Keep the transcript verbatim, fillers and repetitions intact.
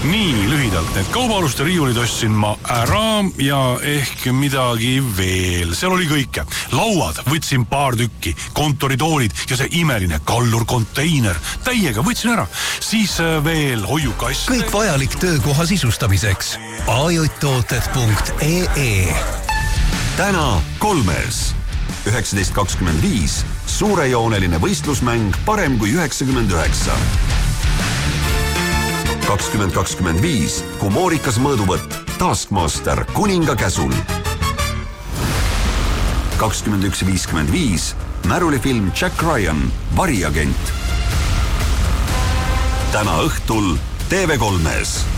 Nii lühidalt need kaubaluste riiulid ostsin ma ära ja ehk midagi veel. Seal oli kõike. Lauad võtsin paar tükki, kontoritoolid ja see imeline kallur konteiner. Täiega võtsin ära. Siis veel hoiukast. Kõik vajalik töökoha sisustamiseks. ajotooted punkt ee Täna kolmes. üheksateist kakskümmend viis. Suurejooneline võistlusmäng parem kui üheksakümmend üheksa. kakskümmend kakskümmend viis. Humoorikas mõõduvõtt. Taskmaster kuninga käsul. kakskümmend üks viiskümmend viis. Märulifilm Jack Ryan, variagent. Täna õhtul T V kolmes.